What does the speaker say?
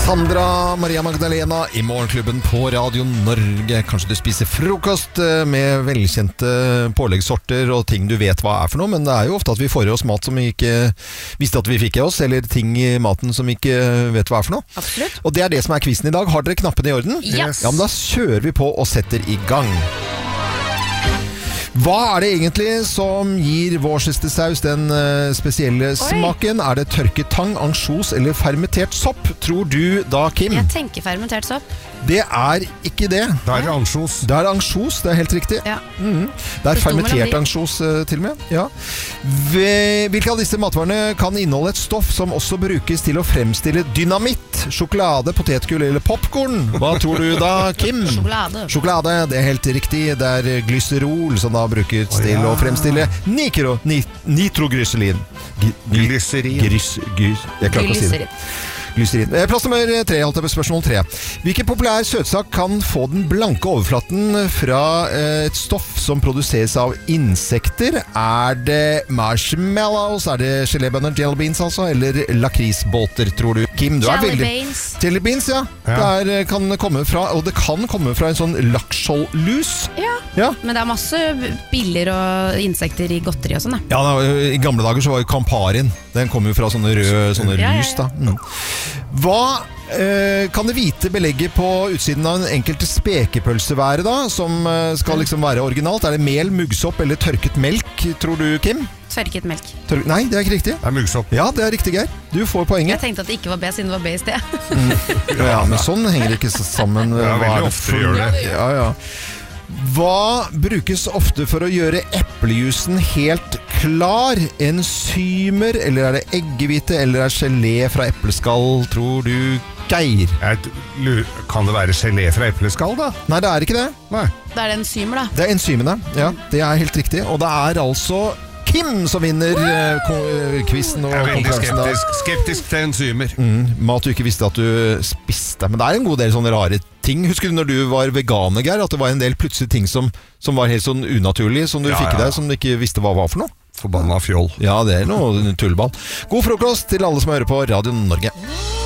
Sandra Maria Magdalena i Morgenklubben på Radio Norge. Kanskje du spiser frokost med velkjente påleggssorter og ting du vet hva er for noe, men det er jo ofte at vi får i oss mat som vi ikke visste at vi fikk i oss, eller ting i maten som vi ikke vet hva er for noe. Absolutt. Og det er det som er quizen i dag. Har dere knappene i orden? Yes. Ja, men da kjører vi på og setter i gang. Hva er det egentlig som gir Worcestersaus den spesielle smaken? Er det tørket tang, ansjos eller fermentert sopp? Tror du da, Kim? Jeg tenker fermentert sopp. Det er ikke det. Det er ansjos. Det er ansjos, det er helt riktig. Ja. Det er fermentert ansjos til og med. Ja. Hvilke av disse matvarene kan inneholde et stoff som også brukes til å fremstille dynamitt, sjokolade, potetgull eller popcorn? Hva tror du da, Kim? Sjokolade, det er helt riktig. Det er glycerol som da brukes til å fremstille nitroglycerin. Glycerin. Jeg klarer ikke å si det. Glycerin. Plass nummer 3, holdt jeg på spørsmål 3. Hvilken populær søtsak kan få den blanke overflaten fra et stoff som produseres av insekter? Er det marshmallows? Er det gelébønner, jelly beans altså? Eller lakrisbåter, tror du? Kim, du er veldig... Jelly beans, ja. Det kan komme fra, og det kan komme fra en sånn lakkskjoldlus. Ja. Men det er masse biller og insekter i godteri og sånn, da. Ja, i gamle dager så var jo kamparin. Den kom jo fra sånne røde lys, da. Hva kan det hvite belegget på utsiden av en enkelte spekepølse være da, som skal liksom være originalt? Er det mel, muggsopp eller tørket melk, tror du, Kim? Tørket melk. Nei, det er ikke riktig. Det er muggsopp. Ja, det er riktig, Geir. Du får poenget. Jeg tenkte at det ikke var B siden det var B i sted. Ja, men sånn henger det ikke sammen. Ja, veldig ofte gjør det. Ja. Hva brukes ofte for å gjøre eplejusen helt klar? Enzymer, eller er det eggehvite, eller er gelé fra epleskall, tror du, Geir? Kan det være gelé fra epleskall, da? Nei, det er ikke det. Nei. Da er det enzymer, da. Det er enzymene, ja. Det er helt riktig. Og det er altså Kim som vinner quizen og konkurransen. Jeg er veldig skeptisk til enzymer. Mat du ikke visste at du spiste. Men det er en god del sånne rare ting. Husker du når du var veganer, Geir, at det var en del plutselig ting som var helt sånn unaturlig, som du fikk i deg, som du ikke visste hva var for noe? Forbanna fjoll. Ja, det er noe tullball. God frokost til alle som hører på Radio Norge.